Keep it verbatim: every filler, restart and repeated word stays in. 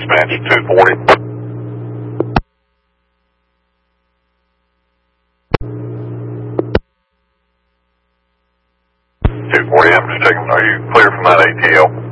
dispatch, two forty. two forty, I'm just checking, are you clear from that A T L?